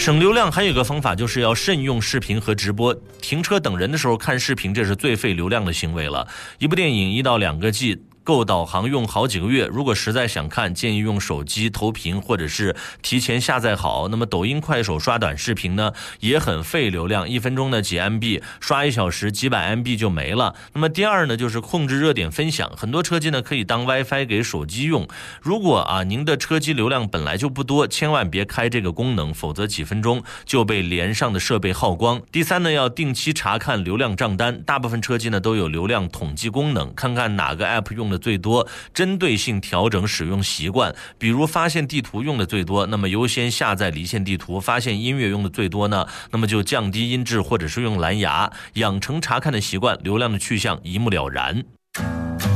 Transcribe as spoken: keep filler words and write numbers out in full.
省流量还有一个方法，就是要慎用视频和直播。停车等人的时候看视频，这是最费流量的行为了。一部电影一到两个 G。够导航用好几个月，如果实在想看，建议用手机投屏或者是提前下载好。那么抖音、快手刷短视频呢，也很费流量，一分钟呢几 M B， 刷一小时几百 M B 就没了。那么第二呢，就是控制热点分享，很多车机呢可以当 WiFi 给手机用。如果啊您的车机流量本来就不多，千万别开这个功能，否则几分钟就被连上的设备耗光。第三呢，要定期查看流量账单，大部分车机呢都有流量统计功能，看看哪个 App 用的最多，针对性调整使用习惯。比如发现地图用的最多，那么优先下载离线地图；发现音乐用的最多呢，那么就降低音质或者是用蓝牙，养成查看的习惯，流量的去向一目了然。